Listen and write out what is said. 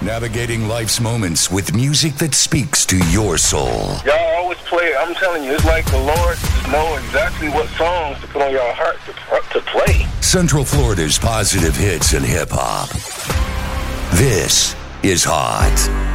Navigating life's moments with music that speaks to your soul. Y'all always play it. I'm telling you, it's like the Lord know exactly what songs to put on your heart to play. Central Florida's positive hits and hip-hop. This is Hot.